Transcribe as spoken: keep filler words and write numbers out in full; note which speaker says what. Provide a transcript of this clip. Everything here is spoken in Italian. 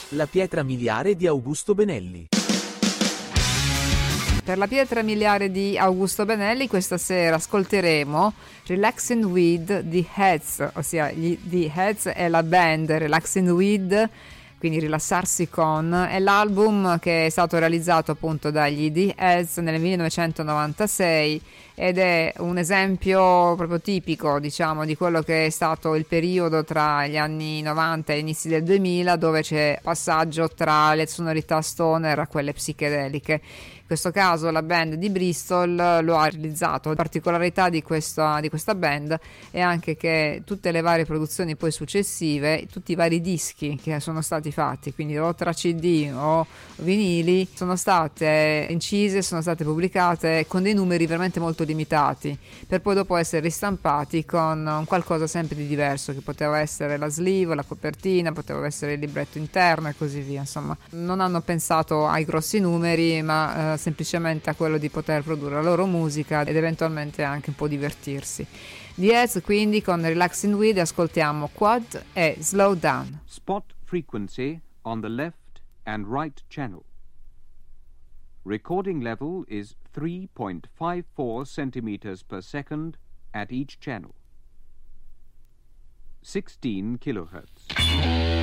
Speaker 1: La pietra miliare di Augusto Benelli.
Speaker 2: Per la pietra miliare di Augusto Benelli questa sera ascolteremo Relaxing With The Heads, ossia gli The Heads è la band, Relaxing With, quindi rilassarsi con, è l'album che è stato realizzato appunto dagli The Heads nel millenovecentonovantasei ed è un esempio proprio tipico, diciamo, di quello che è stato il periodo tra gli anni novanta e gli inizi del duemila, dove c'è passaggio tra le sonorità stoner a quelle psichedeliche. In questo caso la band di Bristol lo ha realizzato. La particolarità di questa, di questa band è anche che tutte le varie produzioni poi successive, tutti i vari dischi che sono stati fatti, quindi o tra C D o vinili, sono state incise, sono state pubblicate con dei numeri veramente molto limitati, per poi dopo essere ristampati con un qualcosa sempre di diverso, che poteva essere la sleeve, la copertina, poteva essere il libretto interno e così via. Insomma, non hanno pensato ai grossi numeri, ma eh, semplicemente a quello di poter produrre la loro musica ed eventualmente anche un po' divertirsi. The Heads quindi con Relaxing With ascoltiamo Quad e Slow Down.
Speaker 3: Spot frequency on the left and right channel. Recording level is three point five four centimeters per second at each channel. sixteen kilohertz.